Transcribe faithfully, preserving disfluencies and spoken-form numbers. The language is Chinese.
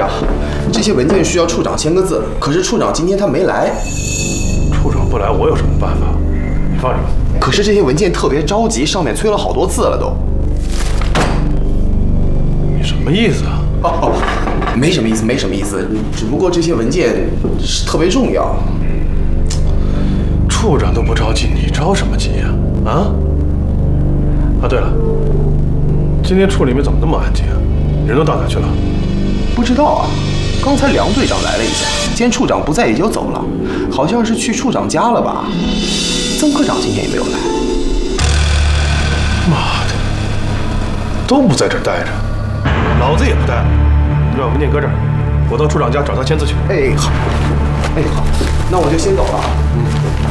长，这些文件需要处长签个字，可是处长今天他没来。 处长不来，我有什么办法？你放着吧。 可是这些文件特别着急，上面催了好多次了都。 你什么意思啊？ 哦哦，没什么意思，没什么意思，只不过这些文件是特别重要。 处长都不着急，你着什么急呀？啊？啊，对了，今天处里面怎么那么安静啊？人都到哪去了？ 不知道啊，刚才梁队长来了一下，见处长不在也就走了，好像是去处长家了吧。曾科长今天也没有来。 妈的，都不在这儿待着，老子也不待了。你把文件搁这儿，我到处长家找他签字去。 哎，好，哎好，那我就先走了。嗯。